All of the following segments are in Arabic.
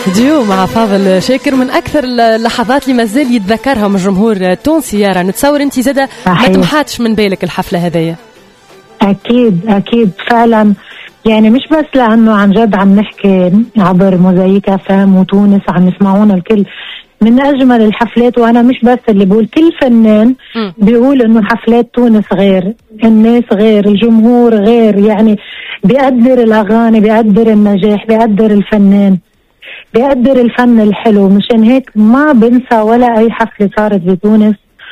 ديو مع فاضل شاكر من أكثر اللحظات اللي مازال يتذكرها من الجمهور التونسي. يارا نتصور أنت زادة ما تمحاتش من بالك الحفلة هذية. أكيد فعلا، يعني مش بس لأنه عن جد عم نحكي عبر موزايك FM وتونس عم يسمعونا الكل، من أجمل الحفلات. وأنا مش بس اللي بقول، كل فنان بيقول إنه حفلات تونس غير، الناس غير، الجمهور غير، يعني بيقدر الأغاني، بيقدر النجاح، بيقدر الفنان، بيقدر الفن الحلو. مشان هيك ما بنسى ولا أي حفلة صارت بتونس،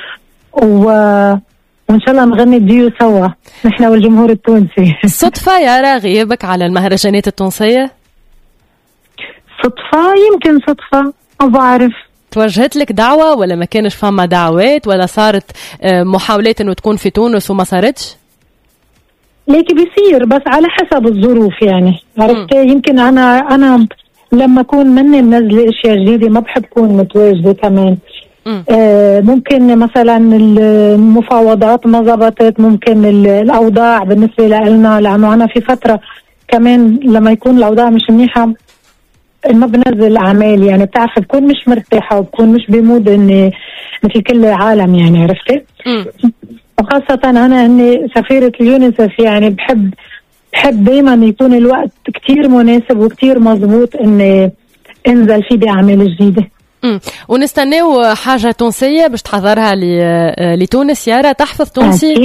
وإن شاء الله نغني ديو سوا نحن والجمهور التونسي. صدفة يارا غيابك على المهرجانات التونسية؟ صدفة، يمكن صدفة، ما بعرف. توجهت لك دعوة ولا ما كانش فما دعوات، ولا صارت محاولات انه تكون في تونس وما صارتش؟ ليكي بيصير بس على حسب الظروف، يعني عرفت. يمكن انا لما اكون مني منزله اشياء جديده ما بحب اكون متواجده كمان. ممكن مثلا المفاوضات ما زبطت، ممكن الاوضاع بالنسبه لنا، لانه انا في فتره كمان لما يكون الاوضاع مش منيحه ما بنزل اعمال، يعني بتعرف بكون مش مرتاحه وبكون مش بمود اني مثل كل العالم، يعني عرفتي. وخاصه انا اني سفيره اليونيسف، يعني بحب دايما يكون الوقت كتير مناسب وكتير مزبوط اني انزل فيه باعمال جديده. ونستناو حاجه تونسيه باش تحضرها لتونس. يارا تحفظ تونسي؟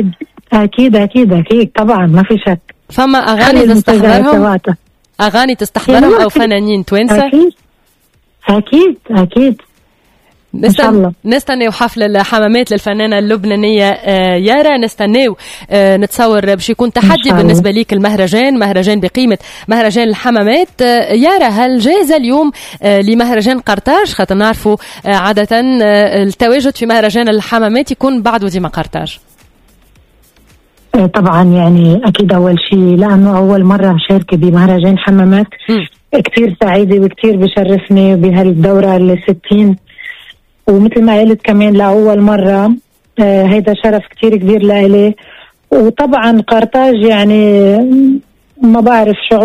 اكيد طبعا، ما في شك. فما اغاني تستحضرهم؟ أغاني تستحضرهم أو فنانين توانسة؟ أكيد إن شاء الله. نستناو حفل الحمامات للفنانة اللبنانية يارا، نستناو نتصور باش يكون تحدي بالنسبة ليك المهرجان، مهرجان بقيمة مهرجان الحمامات. يارا هل جايزة اليوم لمهرجان قرطاج؟ خاطر نعرفوا عادة التواجد في مهرجان الحمامات يكون بعده ديما قرطاج. طبعا يعني أكيد أول شيء لأنه أول مرة شاركة بمهرجان حمامات، كتير سعيدة وكتير بشرفني بهالدورة 60، ومثل ما قلت كمان لأول مرة هيدا شرف كتير كبير لإلي. وطبعا قرطاج يعني ما بعرف شعور